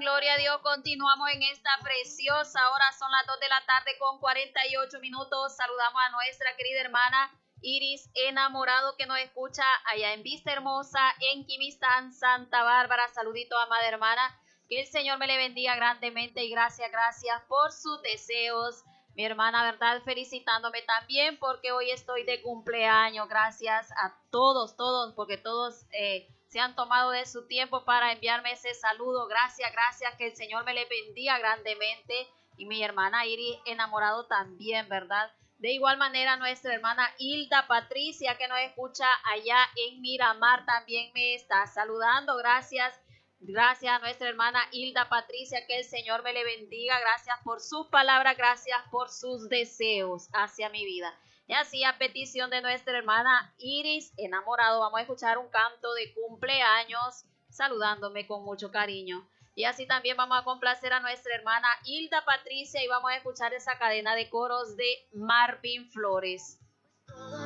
gloria a Dios. Continuamos en esta preciosa hora. Son las 2 de la tarde con 48 minutos. Saludamos a nuestra querida hermana Iris Enamorado, que nos escucha allá en Vista Hermosa, en Quimistán, Santa Bárbara. Saludito, amada hermana. Que el Señor me le bendiga grandemente y gracias por sus deseos. Mi hermana, ¿verdad? Felicitándome también porque hoy estoy de cumpleaños. Gracias a todos, porque todos se han tomado de su tiempo para enviarme ese saludo. Gracias, que el Señor me le bendiga grandemente. Y mi hermana Iris Enamorado también, ¿verdad? De igual manera, nuestra hermana Hilda Patricia, que nos escucha allá en Miramar, también me está saludando. Gracias a nuestra hermana Hilda Patricia, que el Señor me le bendiga. Gracias por sus palabras, gracias por sus deseos hacia mi vida. Y así, a petición de nuestra hermana Iris Enamorado, vamos a escuchar un canto de cumpleaños, saludándome con mucho cariño. Y así también vamos a complacer a nuestra hermana Hilda Patricia y vamos a escuchar esa cadena de coros de Marvin Flores.